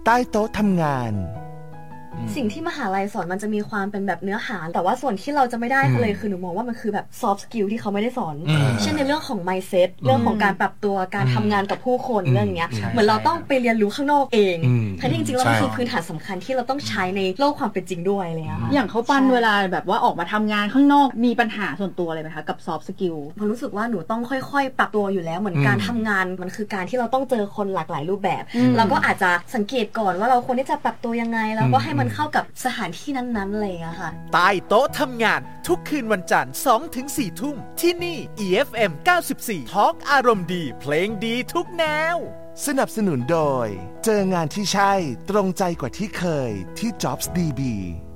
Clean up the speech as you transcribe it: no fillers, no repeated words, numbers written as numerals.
ใต้โต๊ะทำงานสิ่งที่มหาลัยสอนมันจะมีความเป็นแบบเนื้อหาแต่ว่าส่วนที่เราจะไม่ได้เลยคือหนูมองว่ามันคือแบบ soft skill ที่เขาไม่ได้สอนเช่นในเรื่องของ mindset เรื่องของการปรับตัวการทำงานกับผู้คนเรื่องเงี้ยเหมือนเราต้องไปเรียนรู้ข้างนอกเองแต่จริงๆแล้วมันคือพื้นฐานสำคัญที่เราต้องใช้ในโลกความเป็นจริงด้วยเลยค่ะอย่างเขาปั้นเวลาแบบว่าออกมาทำงานข้างนอกมีปัญหาส่วนตัวอะไรไหมคะกับ soft skill ผมรู้สึกว่าหนูต้องค่อยๆปรับตัวอยู่แล้วเหมือนการทำงานมันคือการที่เราต้องเจอคนหลากหลายรูปแบบเราก็อาจจะสังเกตก่อนว่าเราควรที่จะปรับตัวยังไงแล้วก็ให้มันเข้ากับสถานที่นั้นๆเลยอะค่ะใต้โต๊ะทำงานทุกคืนวันจันทร์ 2-4 ทุ่มที่นี่ EFM 94 Talk อารมณ์ดีเพลงดีทุกแนวสนับสนุนโดยเจองานที่ใช่ตรงใจกว่าที่เคยที่ Jobs DB